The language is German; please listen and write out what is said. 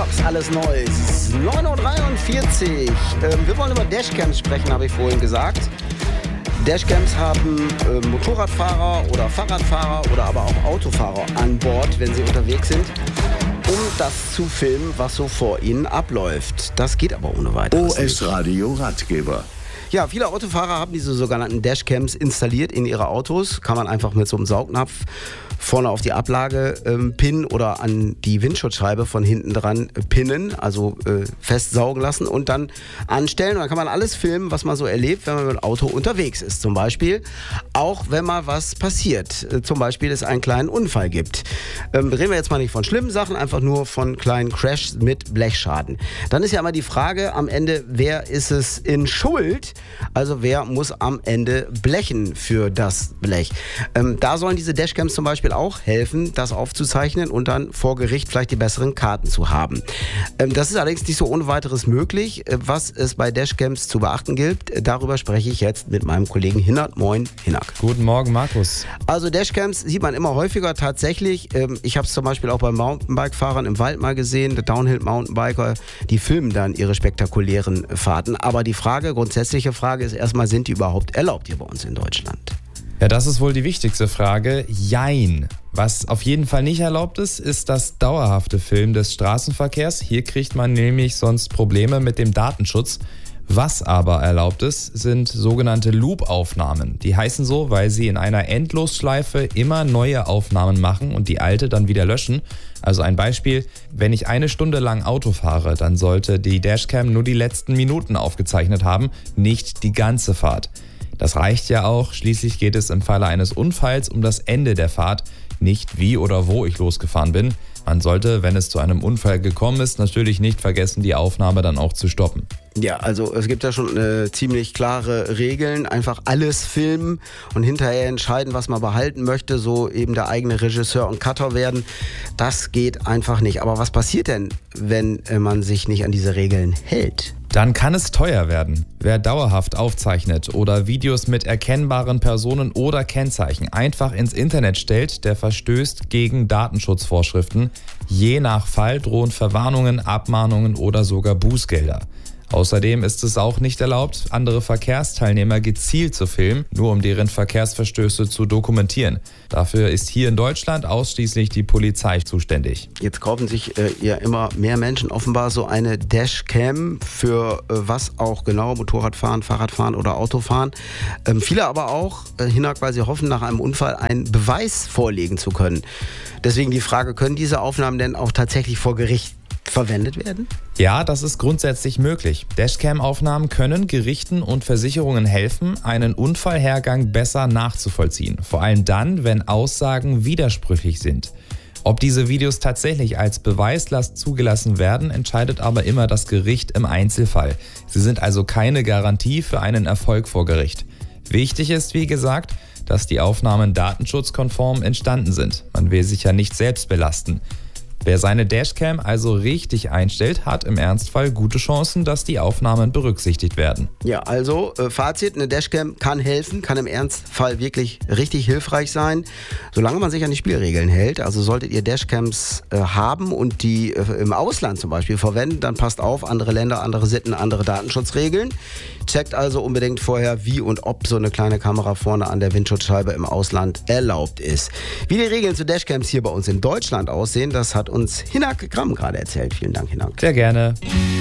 Fox, alles Neues. 9:43 Uhr. Wir wollen über Dashcams sprechen, habe ich vorhin gesagt. Dashcams haben Motorradfahrer oder Fahrradfahrer oder aber auch Autofahrer an Bord, wenn sie unterwegs sind, um das zu filmen, was so vor ihnen abläuft. Das geht aber ohne weiteres. OS Radio Ratgeber. Ja, viele Autofahrer haben diese sogenannten Dashcams installiert in ihre Autos. Kann man einfach mit so einem Saugnapf vorne auf die Ablage pinnen oder an die Windschutzscheibe von hinten dran pinnen, also festsaugen lassen und dann anstellen. Und dann kann man alles filmen, was man so erlebt, wenn man mit dem Auto unterwegs ist. Zum Beispiel auch, wenn mal was passiert. Zum Beispiel es einen kleinen Unfall gibt. Reden wir jetzt mal nicht von schlimmen Sachen, einfach nur von kleinen Crashs mit Blechschaden. Dann ist ja immer die Frage am Ende, wer ist es in Schuld? Also wer muss am Ende blechen für das Blech? Da sollen diese Dashcams zum Beispiel auch helfen, das aufzuzeichnen und dann vor Gericht vielleicht die besseren Karten zu haben. Das ist allerdings nicht so ohne weiteres möglich. Was es bei Dashcams zu beachten gilt, darüber spreche ich jetzt mit meinem Kollegen Hinak. Moin, Hinak. Guten Morgen, Markus. Also Dashcams sieht man immer häufiger tatsächlich. Ich habe es zum Beispiel auch bei Mountainbike-Fahrern im Wald mal gesehen. Die Downhill-Mountainbiker, die filmen dann ihre spektakulären Fahrten. Aber die grundsätzliche Frage ist erstmal, sind die überhaupt erlaubt hier bei uns in Deutschland? Ja, das ist wohl die wichtigste Frage. Jein. Was auf jeden Fall nicht erlaubt ist, ist das dauerhafte Filmen des Straßenverkehrs. Hier kriegt man nämlich sonst Probleme mit dem Datenschutz. Was aber erlaubt ist, sind sogenannte Loop-Aufnahmen. Die heißen so, weil sie in einer Endlosschleife immer neue Aufnahmen machen und die alte dann wieder löschen. Also ein Beispiel, wenn ich 1 Stunde lang Auto fahre, dann sollte die Dashcam nur die letzten Minuten aufgezeichnet haben, nicht die ganze Fahrt. Das reicht ja auch, schließlich geht es im Falle eines Unfalls um das Ende der Fahrt, nicht wie oder wo ich losgefahren bin. Man sollte, wenn es zu einem Unfall gekommen ist, natürlich nicht vergessen, die Aufnahme dann auch zu stoppen. Ja, also es gibt ja schon ziemlich klare Regeln, einfach alles filmen und hinterher entscheiden, was man behalten möchte, so eben der eigene Regisseur und Cutter werden. Das geht einfach nicht. Aber was passiert denn, wenn man sich nicht an diese Regeln hält? Dann kann es teuer werden. Wer dauerhaft aufzeichnet oder Videos mit erkennbaren Personen oder Kennzeichen einfach ins Internet stellt, der verstößt gegen Datenschutzvorschriften. Je nach Fall drohen Verwarnungen, Abmahnungen oder sogar Bußgelder. Außerdem ist es auch nicht erlaubt, andere Verkehrsteilnehmer gezielt zu filmen, nur um deren Verkehrsverstöße zu dokumentieren. Dafür ist hier in Deutschland ausschließlich die Polizei zuständig. Jetzt kaufen sich ja immer mehr Menschen offenbar so eine Dashcam für was auch genau, Motorradfahren, Fahrradfahren oder Autofahren. Viele aber auch, Hinak, weil sie hoffen, nach einem Unfall einen Beweis vorlegen zu können. Deswegen die Frage, können diese Aufnahmen denn auch tatsächlich vor Gericht verwendet werden? Ja, das ist grundsätzlich möglich. Dashcam-Aufnahmen können Gerichten und Versicherungen helfen, einen Unfallhergang besser nachzuvollziehen. Vor allem dann, wenn Aussagen widersprüchlich sind. Ob diese Videos tatsächlich als Beweislast zugelassen werden, entscheidet aber immer das Gericht im Einzelfall. Sie sind also keine Garantie für einen Erfolg vor Gericht. Wichtig ist, wie gesagt, dass die Aufnahmen datenschutzkonform entstanden sind. Man will sich ja nicht selbst belasten. Wer seine Dashcam also richtig einstellt, hat im Ernstfall gute Chancen, dass die Aufnahmen berücksichtigt werden. Ja, also Fazit, eine Dashcam kann helfen, kann im Ernstfall wirklich richtig hilfreich sein, solange man sich an die Spielregeln hält. Also solltet ihr Dashcams haben und die im Ausland zum Beispiel verwenden, dann passt auf, andere Länder, andere Sitten, andere Datenschutzregeln. Checkt also unbedingt vorher, wie und ob so eine kleine Kamera vorne an der Windschutzscheibe im Ausland erlaubt ist. Wie die Regeln zu Dashcams hier bei uns in Deutschland aussehen, das hat uns Hinak Gramm gerade erzählt. Vielen Dank, Hinak. Sehr gerne.